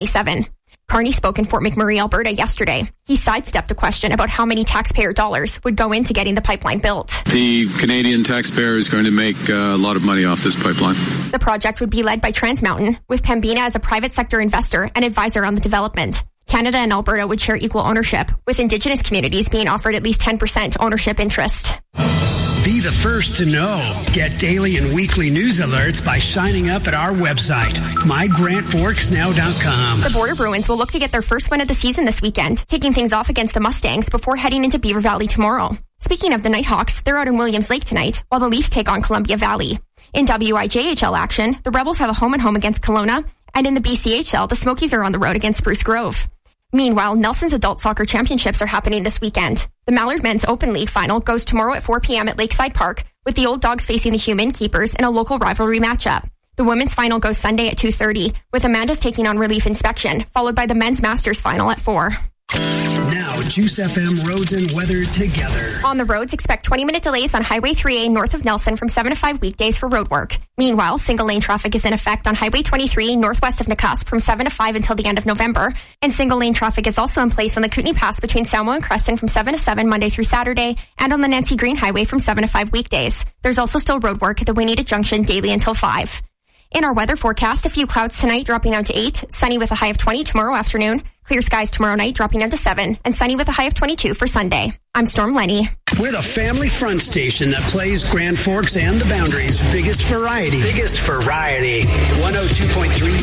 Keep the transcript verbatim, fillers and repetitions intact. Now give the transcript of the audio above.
twenty-seven. Carney spoke in Fort McMurray, Alberta yesterday. He sidestepped a question about how many taxpayer dollars would go into getting the pipeline built. The Canadian taxpayer is going to make uh, a lot of money off this pipeline. The project would be led by Trans Mountain, with Pembina as a private sector investor and advisor on the development. Canada and Alberta would share equal ownership, with Indigenous communities being offered at least ten percent ownership interest. Be the first to know. Get daily and weekly news alerts by signing up at our website, my grant forks now dot com. The Border Bruins will look to get their first win of the season this weekend, kicking things off against the Mustangs before heading into Beaver Valley tomorrow. Speaking of the Nighthawks, they're out in Williams Lake tonight, while the Leafs take on Columbia Valley. In W I J H L action, the Rebels have a home-and-home against Kelowna, and in the B C H L, the Smokies are on the road against Spruce Grove. Meanwhile, Nelson's Adult Soccer Championships are happening this weekend. The Mallard Men's Open League final goes tomorrow at four p.m. at Lakeside Park, with the Old Dogs facing the Human Keepers in a local rivalry matchup. The women's final goes Sunday at two thirty, with Amanda's taking on Relief Inspection, followed by the men's Masters final at four. Now, Juice F M roads and weather together. On the roads, expect twenty-minute delays on Highway three A north of Nelson from seven to five weekdays for road work. Meanwhile, single-lane traffic is in effect on Highway twenty-three northwest of Nakusp from seven to five until the end of November. And single-lane traffic is also in place on the Kootenay Pass between Salmo and Creston from seven to seven Monday through Saturday, and on the Nancy Green Highway from seven to five weekdays. There's also still road work at the Waynita Junction daily until five. In our weather forecast, a few clouds tonight dropping down to eight, sunny with a high of twenty tomorrow afternoon, clear skies tomorrow night dropping down to seven, and sunny with a high of twenty-two for Sunday. I'm Storm Lenny. We're the family front station that plays Grand Forks and the Boundaries' biggest variety. Biggest variety. one oh two point three